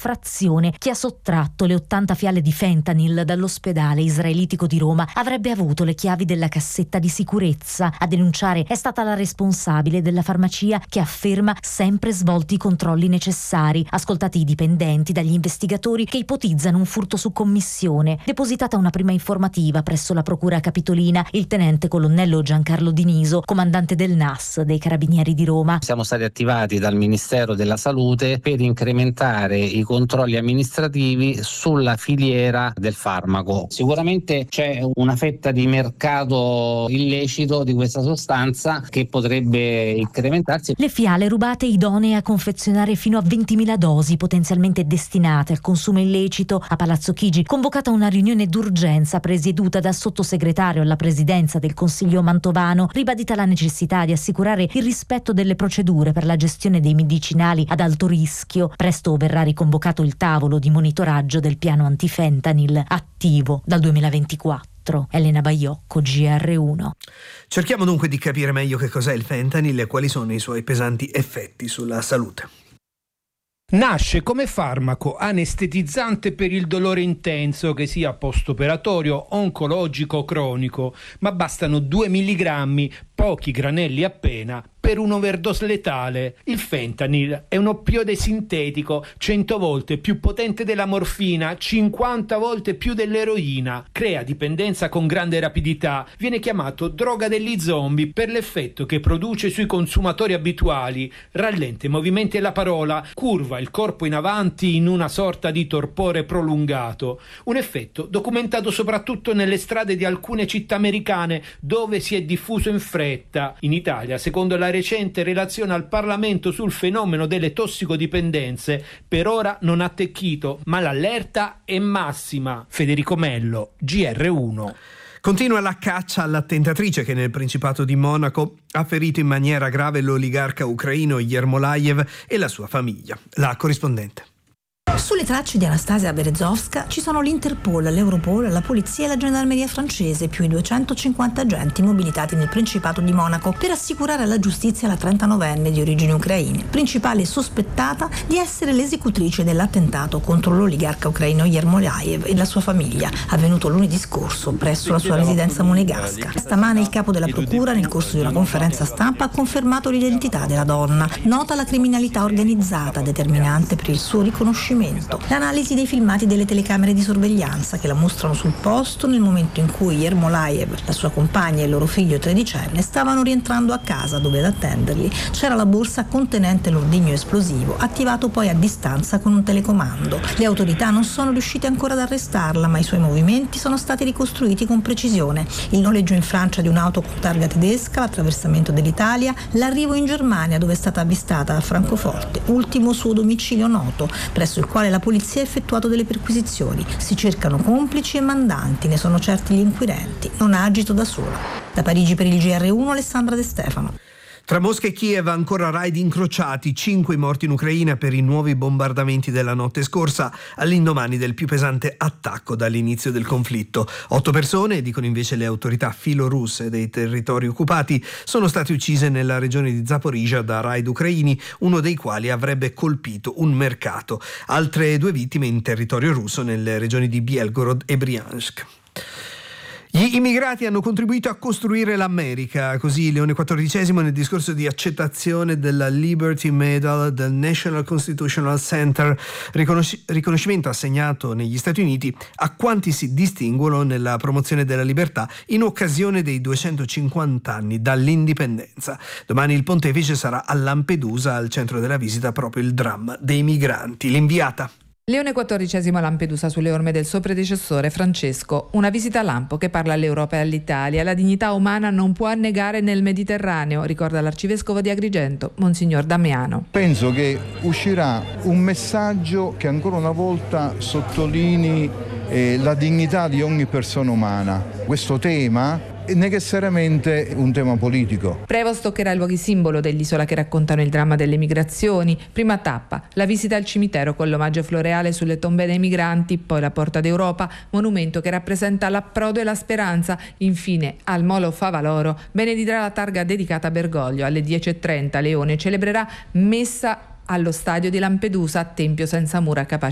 un'infrazione che ha sottratto le 80 fiale di fentanyl dall'ospedale israelitico di Roma avrebbe avuto le chiavi della cassetta di sicurezza. A denunciare è stata la responsabile della farmacia, che afferma sempre svolti i controlli necessari. Ascoltati i dipendenti dagli investigatori che ipotizzano un furto su commissione. Depositata una prima informativa presso la procura capitolina, il tenente colonnello Giancarlo Diniso, comandante del NAS dei Carabinieri di Roma. Siamo stati attivati dal Ministero della Salute per incrementare i controlli amministrativi sulla filiera del farmaco. Sicuramente c'è una fetta di mercato illecito di questa sostanza che potrebbe incrementarsi. Le fiale rubate idonee a confezionare fino a 20.000 dosi potenzialmente destinate al consumo illecito. A Palazzo Chigi convocata una riunione d'urgenza presieduta dal sottosegretario alla presidenza del Consiglio Mantovano, ribadita la necessità di assicurare il rispetto delle procedure per la gestione dei medicinali ad alto rischio. Presto verrà riconvocato il tavolo di monitoraggio del piano antifentanil, attivo dal 2024. Elena Baiocco, GR1. Cerchiamo dunque di capire meglio che cos'è il fentanyl e quali sono i suoi pesanti effetti sulla salute. Nasce come farmaco anestetizzante per il dolore intenso, che sia post-operatorio, oncologico o cronico, ma bastano 2 milligrammi, pochi granelli appena, per un overdose letale. Il fentanyl è un oppioide sintetico 100 volte più potente della morfina, 50 volte più dell'eroina. Crea dipendenza con grande rapidità. Viene chiamato droga degli zombie per l'effetto che produce sui consumatori abituali. Rallenta i movimenti e la parola, curva il corpo in avanti in una sorta di torpore prolungato. Un effetto documentato soprattutto nelle strade di alcune città americane, dove si è diffuso in fretta. In Italia, secondo la recente relazione al Parlamento sul fenomeno delle tossicodipendenze, per ora non ha attecchito, ma l'allerta è massima. Federico Mello, GR1. Continua la caccia all'attentatrice che nel Principato di Monaco ha ferito in maniera grave l'oligarca ucraino Yermolayev e la sua famiglia. La corrispondente. Sulle tracce di Anastasia Berezovska ci sono l'Interpol, l'Europol, la polizia e la gendarmeria francese, più i 250 agenti mobilitati nel Principato di Monaco per assicurare alla giustizia la 39enne di origini ucraine, principale sospettata di essere l'esecutrice dell'attentato contro l'oligarca ucraino Yermolayev e la sua famiglia, avvenuto lunedì scorso presso la sua residenza monegasca. Stamane il capo della procura, nel corso di una conferenza stampa, ha confermato l'identità della donna, nota la criminalità organizzata, determinante per il suo riconoscimento. L'analisi dei filmati delle telecamere di sorveglianza che la mostrano sul posto nel momento in cui Yermolayev, la sua compagna e il loro figlio tredicenne stavano rientrando a casa, dove ad attenderli c'era la borsa contenente l'ordigno esplosivo, attivato poi a distanza con un telecomando. Le autorità non sono riuscite ancora ad arrestarla, ma i suoi movimenti sono stati ricostruiti con precisione. Il noleggio in Francia di un'auto con targa tedesca, l'attraversamento dell'Italia, l'arrivo in Germania, dove è stata avvistata a Francoforte, ultimo suo domicilio noto, presso il quale la polizia ha effettuato delle perquisizioni. Si cercano complici e mandanti, ne sono certi gli inquirenti. Non ha agito da sola. Da Parigi per il GR1, Alessandra De Stefano. Tra Mosca e Kiev ancora raid incrociati, 5 morti in Ucraina per i nuovi bombardamenti della notte scorsa, all'indomani del più pesante attacco dall'inizio del conflitto. 8 persone, dicono invece le autorità filorusse dei territori occupati, sono state uccise nella regione di Zaporizhzhia da raid ucraini, uno dei quali avrebbe colpito un mercato. Altre 2 vittime in territorio russo nelle regioni di Belgorod e Briansk. Gli immigrati hanno contribuito a costruire l'America, così Leone XIV nel discorso di accettazione della Liberty Medal del National Constitutional Center, riconoscimento assegnato negli Stati Uniti a quanti si distinguono nella promozione della libertà in occasione dei 250 anni dall'indipendenza. Domani il pontefice sarà a Lampedusa, al centro della visita proprio il dramma dei migranti. L'inviata. Leone XIV a Lampedusa, sulle orme del suo predecessore Francesco. Una visita a lampo che parla all'Europa e all'Italia. La dignità umana non può annegare nel Mediterraneo, ricorda l'arcivescovo di Agrigento, Monsignor Damiano. Penso che uscirà un messaggio che ancora una volta sottolinei la dignità di ogni persona umana. Questo tema è necessariamente un tema politico. Prevost toccherà i luoghi simbolo dell'isola che raccontano il dramma delle migrazioni. Prima tappa, la visita al cimitero con l'omaggio floreale sulle tombe dei migranti, poi la Porta d'Europa, monumento che rappresenta l'approdo e la speranza. Infine, al Molo Favaloro, benedirà la targa dedicata a Bergoglio. Alle 10:30 Leone celebrerà messa allo stadio di Lampedusa, tempio senza mura capace